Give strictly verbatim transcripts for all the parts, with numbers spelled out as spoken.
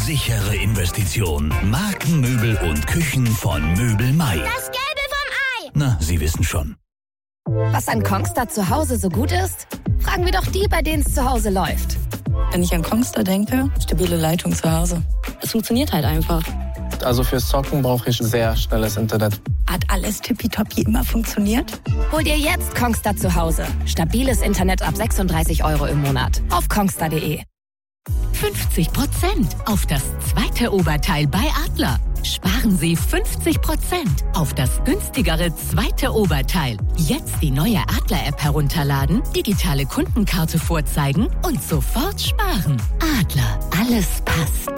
Sichere Investition. Markenmöbel und Küchen von Möbel Mai. Das Gelbe vom Ei. Na, Sie wissen schon. Was an Kongstar zu Hause so gut ist? Fragen wir doch die, bei denen es zu Hause läuft. Wenn ich an Kongstar denke, stabile Leitung zu Hause. Es funktioniert halt einfach. Also fürs Zocken brauche ich sehr schnelles Internet. Hat alles tippitoppi immer funktioniert? Hol dir jetzt Kongstar zu Hause. Stabiles Internet ab sechsunddreißig Euro im Monat. Auf kongstar punkt de. fünfzig Prozent auf das zweite Oberteil bei Adler. Sparen Sie fünfzig Prozent auf das günstigere zweite Oberteil. Jetzt die neue Adler-App herunterladen, digitale Kundenkarte vorzeigen und sofort sparen. Adler, alles passt.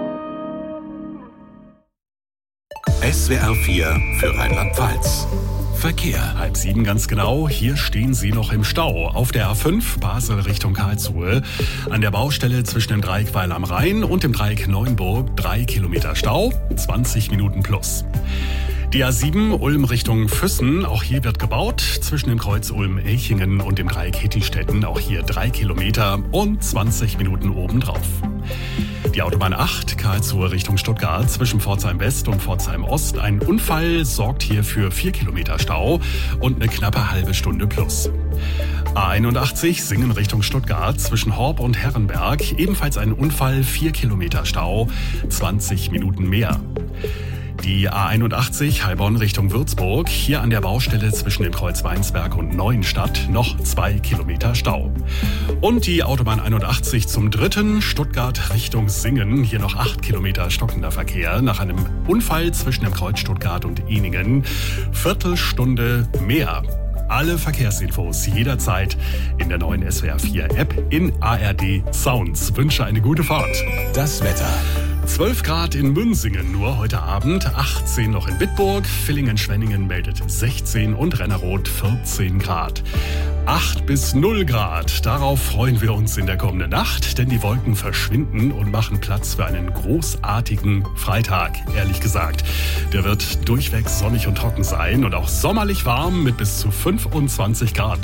S W R vier für Rheinland-Pfalz. Verkehr. Halb sieben ganz genau. Hier stehen Sie noch im Stau. Auf der A fünf Basel Richtung Karlsruhe. An der Baustelle zwischen dem Dreieck Weil am Rhein und dem Dreieck Neuenburg drei Kilometer Stau, zwanzig Minuten plus. Die A sieben Ulm Richtung Füssen, auch hier wird gebaut. Zwischen dem Kreuz Ulm-Elchingen und dem Dreieck Hettistetten, auch hier drei Kilometer und zwanzig Minuten obendrauf. Die Autobahn acht, Karlsruhe Richtung Stuttgart, zwischen Pforzheim West und Pforzheim Ost. Ein Unfall sorgt hier für vier Kilometer Stau und eine knappe halbe Stunde plus. A einundachtzig, Singen Richtung Stuttgart, zwischen Horb und Herrenberg. Ebenfalls ein Unfall, vier Kilometer Stau, zwanzig Minuten mehr. Die A einundachtzig Heilbronn Richtung Würzburg, hier an der Baustelle zwischen dem Kreuz Weinsberg und Neuenstadt noch zwei Kilometer Stau. Und die Autobahn einundachtzig zum dritten, Stuttgart Richtung Singen, hier noch acht Kilometer stockender Verkehr nach einem Unfall zwischen dem Kreuz Stuttgart und Ehningen. Viertelstunde mehr. Alle Verkehrsinfos jederzeit in der neuen S W R vier App in A R D Sounds. Wünsche eine gute Fahrt. Das Wetter. zwölf Grad in Münsingen nur heute Abend, achtzehn noch in Bitburg, Villingen-Schwenningen meldet sechzehn und Renneroth vierzehn Grad. acht bis null Grad, darauf freuen wir uns in der kommenden Nacht, denn die Wolken verschwinden und machen Platz für einen großartigen Freitag, ehrlich gesagt. Der wird durchweg sonnig und trocken sein und auch sommerlich warm mit bis zu fünfundzwanzig Grad.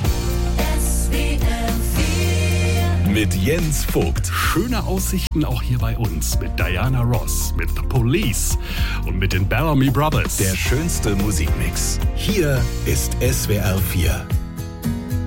Mit Jens Vogt. Schöne Aussichten auch hier bei uns mit Diana Ross, mit The Police und mit den Bellamy Brothers. Der schönste Musikmix. Hier ist S W R vier.